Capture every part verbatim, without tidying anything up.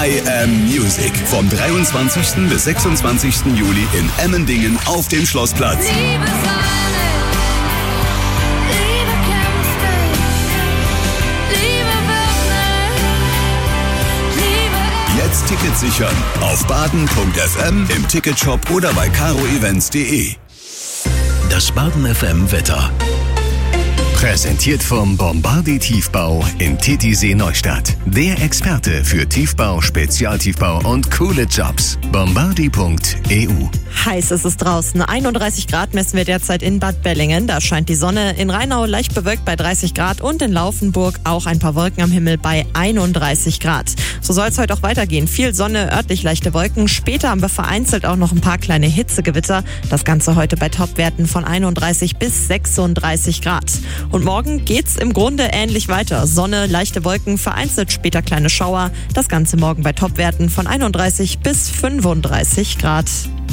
I Am Music. Vom dreiundzwanzigsten bis sechsundzwanzigsten Juli in Emmendingen auf dem Schlossplatz. Liebe Sonne, Liebe kämpfte, Liebe wird Liebe. Jetzt Tickets sichern auf baden punkt f m, im Ticketshop oder bei caro events punkt de. Das Baden F M Wetter. Präsentiert vom Bombardi Tiefbau in Titisee Neustadt. Der Experte für Tiefbau, Spezialtiefbau und coole Jobs. bombardi punkt e u. Heiß ist es draußen. einunddreißig Grad messen wir derzeit in Bad Bellingen. Da scheint die Sonne. In Rheinau leicht bewölkt bei dreißig Grad und in Laufenburg auch ein paar Wolken am Himmel bei einunddreißig Grad. So soll es heute auch weitergehen. Viel Sonne, örtlich leichte Wolken. Später haben wir vereinzelt auch noch ein paar kleine Hitzegewitter. Das Ganze heute bei Topwerten von einunddreißig bis sechsunddreißig Grad. Und morgen geht's im Grunde ähnlich weiter. Sonne, leichte Wolken, vereinzelt später kleine Schauer. Das Ganze morgen bei Topwerten von einunddreißig bis fünfunddreißig Grad.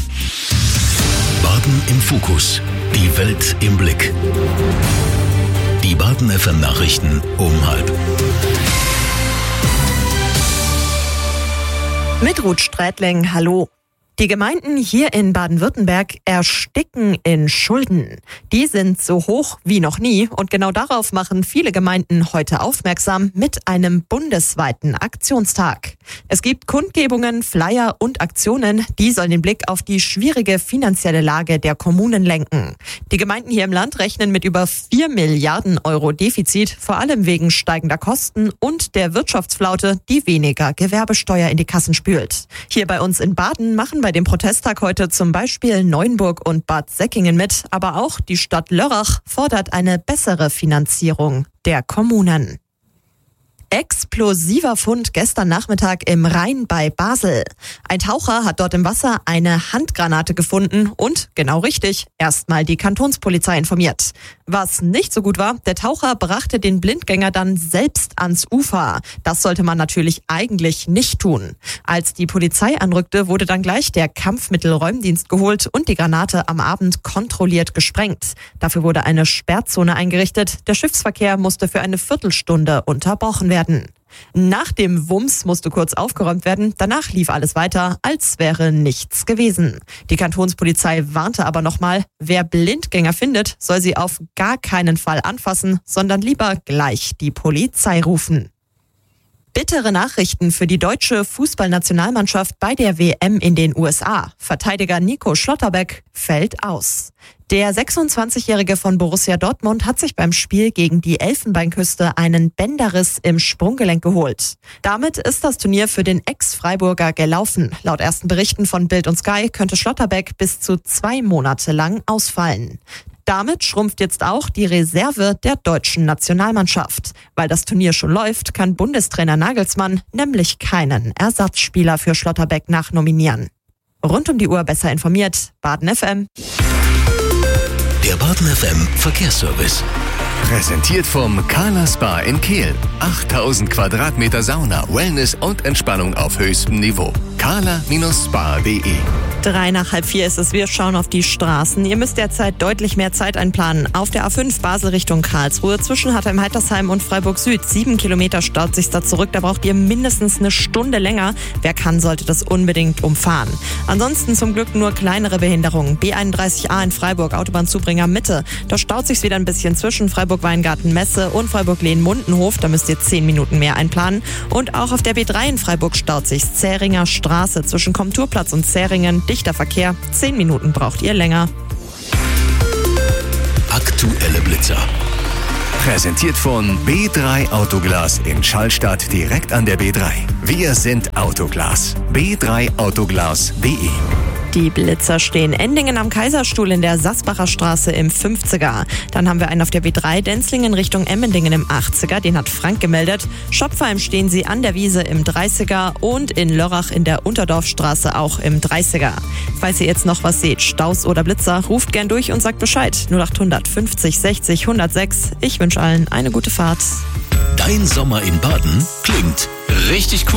Baden im Fokus. Die Welt im Blick. Die Baden F M Nachrichten um halb. Mit Ruth Strätling, hallo. Die Gemeinden hier in Baden-Württemberg ersticken in Schulden. Die sind so hoch wie noch nie und genau darauf machen viele Gemeinden heute aufmerksam mit einem bundesweiten Aktionstag. Es gibt Kundgebungen, Flyer und Aktionen, die sollen den Blick auf die schwierige finanzielle Lage der Kommunen lenken. Die Gemeinden hier im Land rechnen mit über vier Milliarden Euro Defizit, vor allem wegen steigender Kosten und der Wirtschaftsflaute, die weniger Gewerbesteuer in die Kassen spült. Hier bei uns in Baden machen bei dem Protesttag heute zum Beispiel Neuenburg und Bad Säckingen mit, aber auch die Stadt Lörrach fordert eine bessere Finanzierung der Kommunen. Explosiver Fund gestern Nachmittag im Rhein bei Basel. Ein Taucher hat dort im Wasser eine Handgranate gefunden und, genau richtig, erstmal die Kantonspolizei informiert. Was nicht so gut war, der Taucher brachte den Blindgänger dann selbst ans Ufer. Das sollte man natürlich eigentlich nicht tun. Als die Polizei anrückte, wurde dann gleich der Kampfmittelräumdienst geholt und die Granate am Abend kontrolliert gesprengt. Dafür wurde eine Sperrzone eingerichtet. Der Schiffsverkehr musste für eine Viertelstunde unterbrochen werden. Nach dem Wumms musste kurz aufgeräumt werden, danach lief alles weiter, als wäre nichts gewesen. Die Kantonspolizei warnte aber nochmal, wer Blindgänger findet, soll sie auf gar keinen Fall anfassen, sondern lieber gleich die Polizei rufen. Bittere Nachrichten für die deutsche Fußballnationalmannschaft bei der W M in den U S A. Verteidiger Nico Schlotterbeck fällt aus. Der sechsundzwanzigjährige von Borussia Dortmund hat sich beim Spiel gegen die Elfenbeinküste einen Bänderriss im Sprunggelenk geholt. Damit ist das Turnier für den Ex-Freiburger gelaufen. Laut ersten Berichten von Bild und Sky könnte Schlotterbeck bis zu zwei Monate lang ausfallen. Damit schrumpft jetzt auch die Reserve der deutschen Nationalmannschaft. Weil das Turnier schon läuft, kann Bundestrainer Nagelsmann nämlich keinen Ersatzspieler für Schlotterbeck nachnominieren. Rund um die Uhr besser informiert, Baden F M. Der Baden F M Verkehrsservice. Präsentiert vom Carla Spa in Kehl. achttausend Quadratmeter Sauna, Wellness und Entspannung auf höchstem Niveau. carla Spa punkt de. Drei nach halb vier ist es. Wir schauen auf die Straßen. Ihr müsst derzeit deutlich mehr Zeit einplanen. Auf der A fünf Basel Richtung Karlsruhe zwischen Hattheim-Heitersheim und Freiburg Süd. Sieben Kilometer staut sich da zurück. Da braucht ihr mindestens eine Stunde länger. Wer kann, sollte das unbedingt umfahren. Ansonsten zum Glück nur kleinere Behinderungen. B einunddreißig A in Freiburg, Autobahnzubringer Mitte. Da staut sich's wieder ein bisschen zwischen Freiburg-Weingarten-Messe und Freiburg-Lehn-Mundenhof. Da müsst ihr zehn Minuten mehr einplanen. Und auch auf der B drei in Freiburg staut sich's. Zähringer Straße zwischen Komturplatz und Zähringen. Dichter Verkehr, zehn Minuten braucht ihr länger. Aktuelle Blitzer. Präsentiert von B drei Autoglas in Schallstadt direkt an der B drei. Wir sind Autoglas. b drei autoglas punkt de. Die Blitzer stehen Endingen am Kaiserstuhl in der Sassbacher Straße im fünfziger. Dann haben wir einen auf der B drei Denzlingen Richtung Emmendingen im achtziger. Den hat Frank gemeldet. Schopfheim stehen sie an der Wiese im dreißiger und in Lörrach in der Unterdorfstraße auch im dreißiger. Falls ihr jetzt noch was seht, Staus oder Blitzer, ruft gern durch und sagt Bescheid. null achthundert fünfzig sechzig hundertsechs. Ich wünsche allen eine gute Fahrt. Dein Sommer in Baden klingt richtig cool.